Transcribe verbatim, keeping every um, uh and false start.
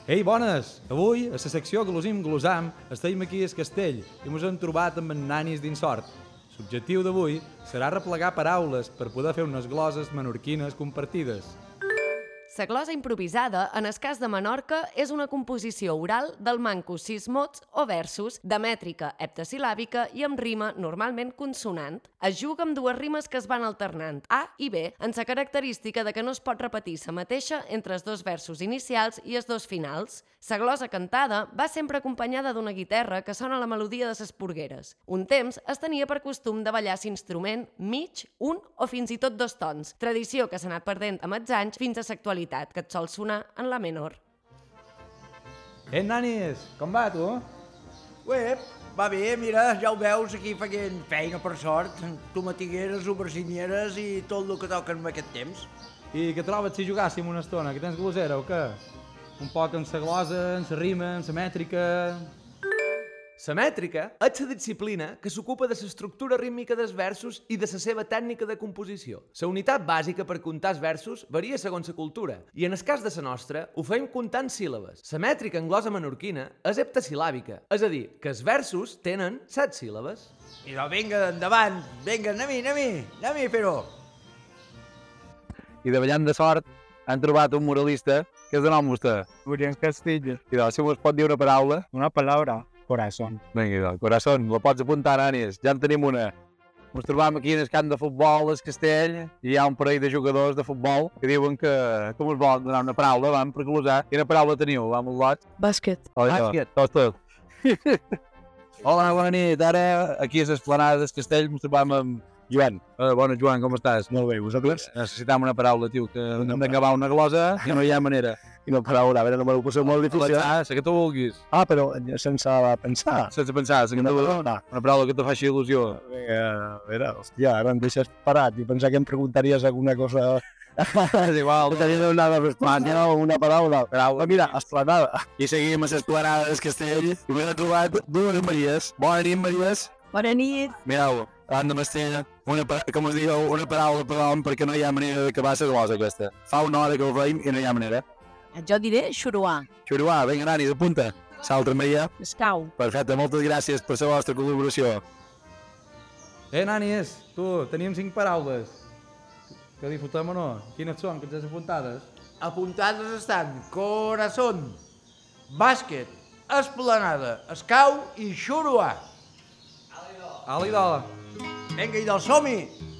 Ei, bones! Avui, a la secció Glosim Glosam, estem aquí al castell i ens hem trobat amb en Nanis d'Insort. L'objectiu d'avui serà replegar paraules per poder fer unes gloses menorquines compartides. La glosa improvisada, en el cas de Menorca, és una composició oral del manco sis mots o versos de mètrica heptasil·làbica i amb rima normalment consonant. Es juga amb dues rimes que es van alternant, A i B, en la característica de que no es pot repetir la mateixa entre els dos versos inicials i els dos finals. La glosa cantada va sempre acompanyada d'una guitarra que sona la melodia de les porgueres. Un temps es tenia per costum de ballar l'instrument mig, un o fins i tot dos tons, tradició que s'ha anat perdent amb els anys fins a l'actualitat, que et sol sonar en la menor. Eh, Nanis, com va, tu? Ué, va bé, mira, ja ho veus, aquí feien feina, per sort, tomatigueres, auberginieres i tot el que toquen en aquest temps. I què trobes si jugàssim una estona? Que tens glosera o què? Un poc amb la glosa, amb la rima, amb la mètrica... La mètrica és la disciplina que s'ocupa de l'estructura rítmica dels versos i de la seva tècnica de composició. La unitat bàsica per comptar els versos varia segons la cultura, i en el cas de la nostra ho fem comptant síl·labes. La mètrica en glosa menorquina és heptasil·làbica, és a dir, que els versos tenen set síl·labes. I doncs vinga, endavant, vinga, anem-hi, anem-hi, anem-hi a fer-ho. I de ballant de sort han trobat un muralista que és de nom vostè. William Castilla. I doncs, si us pot dir una paraula. Una palabra. Corazón. Vinga, doncs, corazón, la pots apuntar, Anis. Ja en tenim una. Ens trobam aquí en el camp de futbol, al castell, i hi ha un parell de jugadors de futbol que diuen que, que us volen donar una paraula, vam, per glosar. Quina paraula teniu, vam, el lot? Bàsquet. Bàsquet. Tot, tot. Hola, bona nit. Ara, aquí a l'esplanada del castell, ens trobam amb Joan. Uh, bona, Joan, com estàs? Molt bé, vosaltres? Necessitam una paraula, tio, que hem d'acabar una glosa i no hi ha manera. I una paraula, a veure, no me l'ho poso molt difícil. Ah, la que tu vulguis. Ah, però sense pensar. Sense pensar, la que Una tu... paraula. Una paraula que te faci il·lusió. Vinga, a veure, hòstia, ara em deixes parat i pensar que em preguntaries alguna cosa... És igual. T'havia de donar l'esplanada o una paraula. Paraula. Mira, esplanada. I seguim a l'esplanada del castell i m'he trobat dues Maries. Bona nit, Maries. Bona nit. Mireu, davant de Mestella, una, com us diu, una paraula per home perquè no hi ha manera d'acabar la glosa aquesta. Fa una hora que ho veiem i no hi ha manera. Jo diré xuruà. Xuruà, vinga, Nanis, apunta. Salta, Maria. Escau. Perfecte, moltes gràcies per la vostra col·laboració. Eh, Nanis, tu, teníem cinc paraules. Que disfrutem o no? Quines són, que tens apuntades? Apuntades estan corazón, bàsquet, esplanada, escau i xuruà. Ali, do. Vinga, i del som-hi!